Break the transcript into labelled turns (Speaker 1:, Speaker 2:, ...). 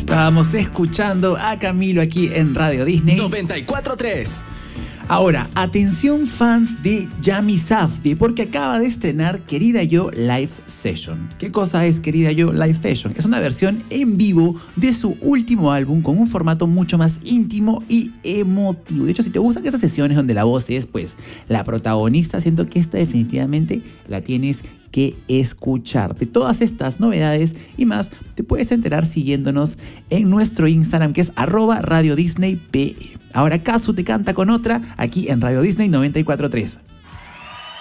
Speaker 1: Estábamos escuchando a Camilo aquí en Radio Disney
Speaker 2: 94.3.
Speaker 1: Ahora, atención fans de Yami Safdie, porque acaba de estrenar Querida Yo Live Session. ¿Qué cosa es Querida Yo Live Session? Es una versión en vivo de su último álbum con un formato mucho más íntimo y emotivo. De hecho, si te gustan esas sesiones donde la voz es pues la protagonista, siento que esta definitivamente la tienes que escuchar. De todas estas novedades y más te puedes enterar siguiéndonos en nuestro Instagram, que es @RadioDisneyPE. Ahora Kazu te canta con otra aquí en Radio Disney 94.3.